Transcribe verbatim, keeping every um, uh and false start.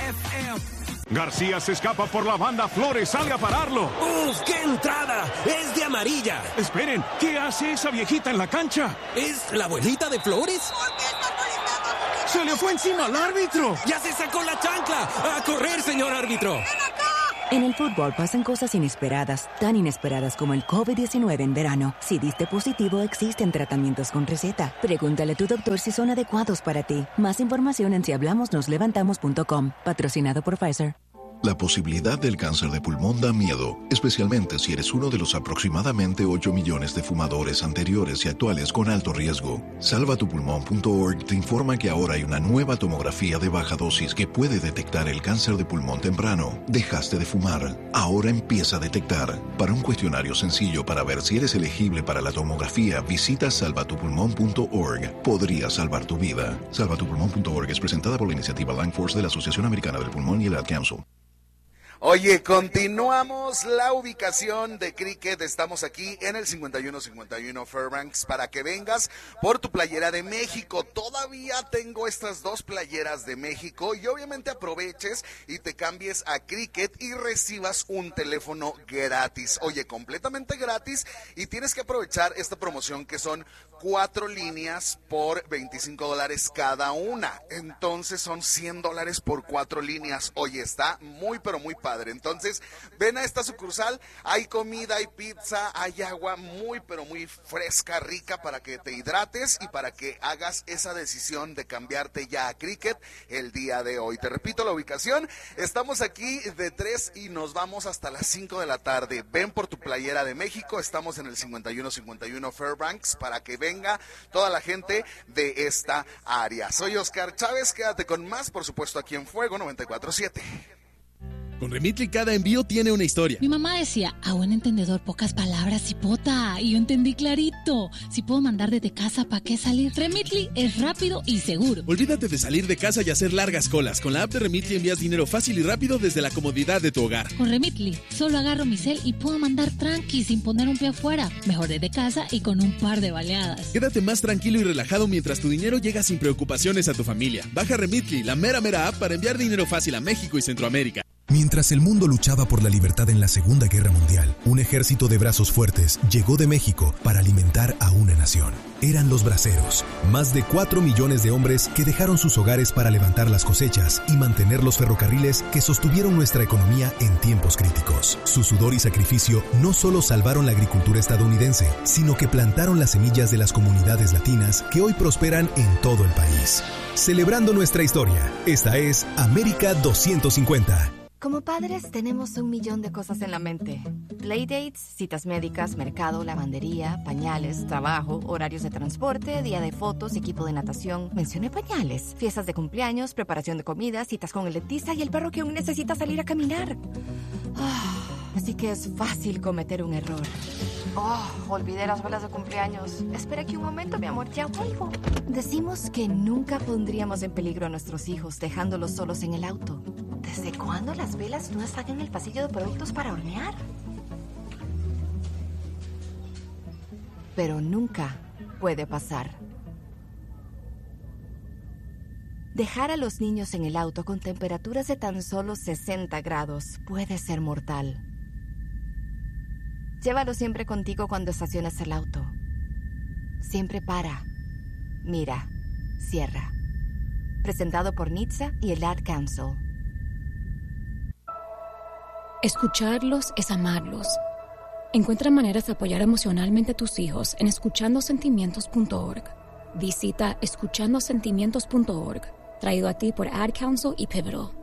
F M. García se escapa por la banda, Flores sale a pararlo. ¡Uf, qué entrada! ¡Es de amarilla! Esperen, ¿qué hace esa viejita en la cancha? ¿Es la abuelita de Flores? ¿Por qué está molestando? ¡Se le fue encima al árbitro! ¡Ya se sacó la chancla! ¡A correr, señor árbitro! ¡Ven acá! En el fútbol pasan cosas inesperadas, tan inesperadas como el COVID diecinueve en verano. Si diste positivo, existen tratamientos con receta. Pregúntale a tu doctor si son adecuados para ti. Más información en si hablamos nos levantamos punto com. Patrocinado por Pfizer. La posibilidad del cáncer de pulmón da miedo, especialmente si eres uno de los aproximadamente ocho millones de fumadores anteriores y actuales con alto riesgo. salva tu pulmón punto org te informa que ahora hay una nueva tomografía de baja dosis que puede detectar el cáncer de pulmón temprano. Dejaste de fumar, ahora empieza a detectar. Para un cuestionario sencillo para ver si eres elegible para la tomografía, visita salva tu pulmón punto org. Podría salvar tu vida. salva tu pulmón punto org es presentada por la iniciativa Lung Force de la Asociación Americana del Pulmón y el Ad Council. Oye, continuamos la ubicación de cricket. Estamos aquí en el cincuenta y uno cincuenta y uno Fairbanks para que vengas por tu playera de México. Todavía tengo estas dos playeras de México y obviamente aproveches y te cambies a cricket y recibas un teléfono gratis. Oye, completamente gratis, y tienes que aprovechar esta promoción que son cuatro líneas por veinticinco dólares cada una. Entonces son cien dólares por cuatro líneas. Oye, está muy pero muy padre. Entonces, ven a esta sucursal, hay comida, hay pizza, hay agua muy pero muy fresca, rica, para que te hidrates y para que hagas esa decisión de cambiarte ya a cricket el día de hoy. Te repito la ubicación, estamos aquí de tres y nos vamos hasta las cinco de la tarde. Ven por tu playera de México, estamos en el cincuenta y uno cincuenta y uno Fairbanks para que venga toda la gente de esta área. Soy Oscar Chávez, quédate con más, por supuesto, aquí en Fuego noventa y cuatro siete. Con Remitly cada envío tiene una historia. Mi mamá decía, a buen entendedor pocas palabras, cipota. Y yo entendí clarito. Si puedo mandar desde casa, ¿para qué salir? Remitly es rápido y seguro. Olvídate de salir de casa y hacer largas colas. Con la app de Remitly envías dinero fácil y rápido desde la comodidad de tu hogar. Con Remitly, solo agarro mi cel y puedo mandar tranqui sin poner un pie afuera. Mejor desde casa y con un par de baleadas. Quédate más tranquilo y relajado mientras tu dinero llega sin preocupaciones a tu familia. Baja Remitly, la mera mera app para enviar dinero fácil a México y Centroamérica. Mientras el mundo luchaba por la libertad en la Segunda Guerra Mundial, un ejército de brazos fuertes llegó de México para alimentar a una nación. Eran los braceros, más de cuatro millones de hombres que dejaron sus hogares para levantar las cosechas y mantener los ferrocarriles que sostuvieron nuestra economía en tiempos críticos. Su sudor y sacrificio no solo salvaron la agricultura estadounidense, sino que plantaron las semillas de las comunidades latinas que hoy prosperan en todo el país. Celebrando nuestra historia, esta es América doscientos cincuenta. Como padres tenemos un millón de cosas en la mente. Playdates, citas médicas, mercado, lavandería, pañales, trabajo, horarios de transporte, día de fotos, equipo de natación. Mencioné pañales. Fiestas de cumpleaños, preparación de comida, citas con el dentista y el perro que aún necesita salir a caminar. Ah, así que es fácil cometer un error. Oh, olvidé las velas de cumpleaños. Espera aquí un momento, mi amor, ya vuelvo. Decimos que nunca pondríamos en peligro a nuestros hijos dejándolos solos en el auto. ¿Desde cuándo las velas no están en el pasillo de productos para hornear? Pero nunca puede pasar. Dejar a los niños en el auto con temperaturas de tan solo sesenta grados puede ser mortal. Llévalo siempre contigo cuando estaciones el auto. Siempre para, mira, cierra. Presentado por N H T S A y el Ad Council. Escucharlos es amarlos. Encuentra maneras de apoyar emocionalmente a tus hijos en escuchando sentimientos punto org. Visita escuchando sentimientos punto org, traído a ti por Ad Council y Pivotal.